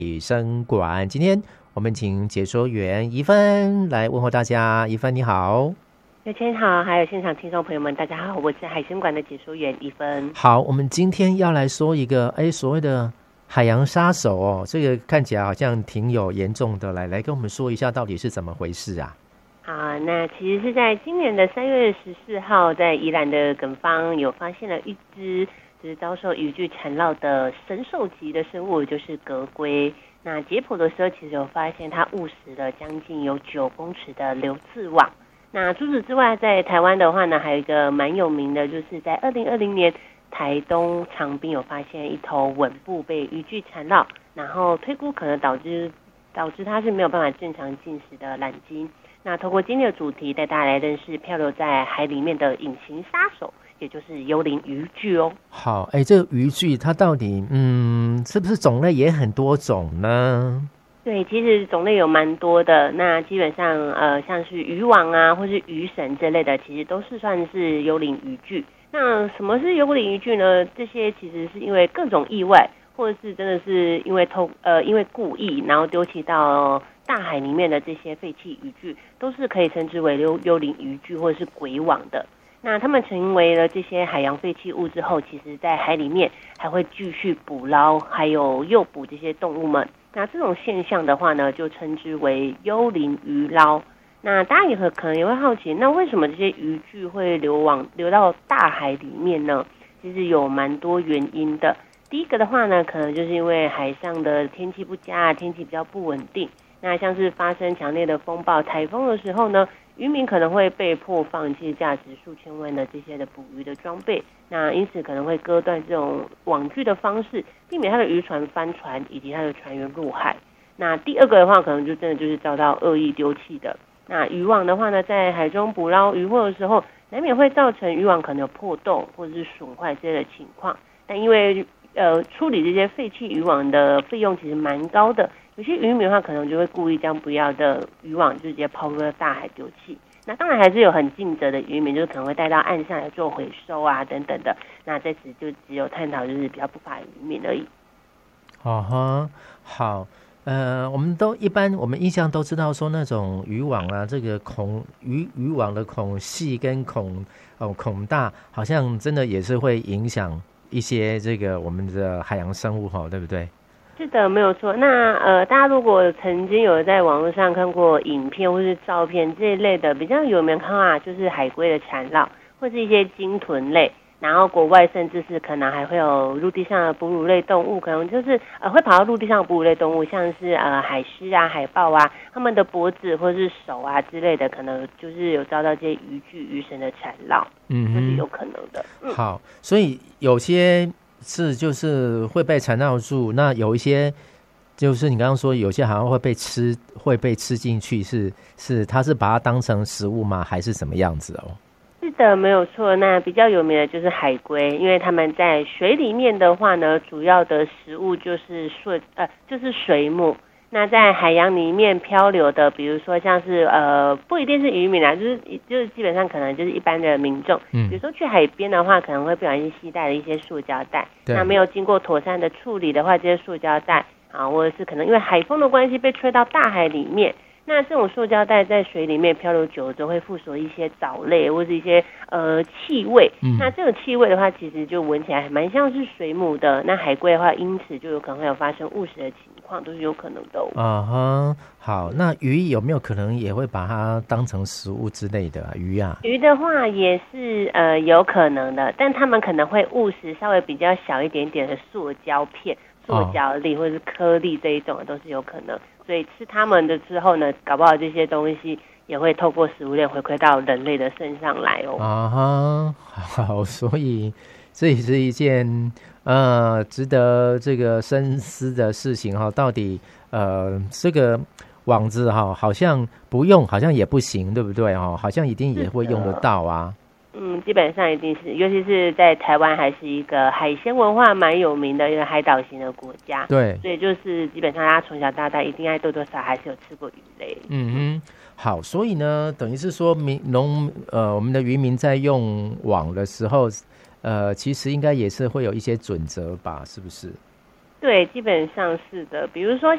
女生馆。今天我们请解说员怡芬来问候大家。怡芬你好。 刘谦好，还有现场听众朋友们大家好，我是海参馆的解说员怡芬。 好，我们今天要来说一个所谓的海洋杀手哦，这个看起来好像挺有严重的，来跟我们说一下到底是怎么回事啊？ 好，那其实是在今年的3月14号，在宜兰的耿方有发现了一只就是遭受渔具缠绕的神兽级的生物，就是革龟。那解剖的时候，其实有发现它误食了将近有9公尺的流刺网。那除此之外，在台湾的话呢，还有一个蛮有名的，就是在2020年台东长滨有发现一头吻部被渔具缠绕，然后推估可能导致它是没有办法正常进食的蓝鲸。那透过今天的主题，带大家来认识漂流在海里面的隐形杀手，也就是幽灵渔具哦。 好，这个渔具它到底是不是种类也很多种呢？ 对，其实种类有蛮多的。那基本上像是渔网啊，或是渔绳之类的，其实都是算是幽灵渔具。那什么是幽灵渔具呢？这些其实是因为各种意外，或者是真的是因为因为故意，然后丢弃到大海里面的这些废弃渔具，都是可以称之为幽灵渔具或者是鬼网的。那他们成为了这些海洋废弃物之后，其实在海里面还会继续捕捞，还有诱捕这些动物们。那这种现象的话呢，就称之为幽灵渔捞。那大家也可能也会好奇，那为什么这些渔具会流到大海里面呢？其实有蛮多原因的。第一个的话呢，可能就是因为海上的天气不佳，天气比较不稳定。那像是发生强烈的风暴、台风的时候呢，渔民可能会被迫放弃价值数千万的这些的捕鱼的装备，那因此可能会割断这种网具的方式，避免他的渔船翻船以及他的船员入海。那第二个的话，可能就真的就是遭到恶意丢弃的。那渔网的话呢，在海中捕捞渔获的时候，难免会造成渔网可能有破洞或者是损坏之类的情况。但因为处理这些废弃渔网的费用其实蛮高的，有些渔民的话可能就会故意将不要的渔网就直接抛入到大海丢弃。那当然还是有很尽责的渔民，就是可能会带到岸上来做回收啊等等的。那在此就只有探讨就是比较不法的渔民而已。 哦哈，好，我们印象都知道说那种渔网啊，这个渔网的孔细跟孔大，好像真的也是会影响一些这个我们的海洋生物哈，对不对？ 是的，没有错。那大家如果曾经有在网络上看过影片或是照片这一类的，比较有没有看啊？就是海龟的缠绕，或是一些鲸豚类，然后国外甚至是可能还会有陆地上的哺乳类动物，可能就是会跑到陆地上的哺乳类动物，像是海狮啊、海豹啊，它们的脖子或是手啊之类的，可能就是有遭到这些渔具、渔绳的缠绕，这是有可能的。 好，所以有些就是会被缠绕住，那有一些就是你刚刚说有些好像会被吃进去，它是把它当成食物吗？还是什么样子哦？ 是的，没有错。那比较有名的就是海龟，因为它们在水里面的话呢，主要的食物就是水母。那在海洋里面漂流的，比如说像是不一定是渔民啦，就是基本上可能就是一般的民众，比如说去海边的话，可能会不小心携带了一些塑胶袋，那没有经过妥善的处理的话，这些塑胶袋啊，或者是可能因为海风的关系被吹到大海里面。那这种塑胶袋在水里面漂流久了之后，会附着一些藻类或是一些气味。那这种气味的话，其实就闻起来蛮像是水母的。那海龟的话，因此就有可能会有发生误食的情况，都是有可能的哦。好，那鱼有没有可能也会把它当成食物之类的鱼啊？ 鱼的话也是有可能的，但他们可能会误食稍微比较小一点点的塑胶片、塑胶粒或者是颗粒这一种的，都是有可能。所以吃它们的之后呢，搞不好这些东西也会透过食物链回馈到人类的身上来哦。 好，所以这也是一件值得这个深思的事情哈。到底这个网子哈，好像不用，好像也不行，对不对哈？好像一定也会用得到啊。 基本上一定是，尤其是在台湾，还是一个海鲜文化蛮有名的一个海岛型的国家。 对， 所以就是基本上大家从小到大一定爱多多少还是有吃过鱼类。 好，所以呢，等于是说我们的渔民在用网的时候，其实应该也是会有一些准则吧，是不是？ 对，基本上是的。比如说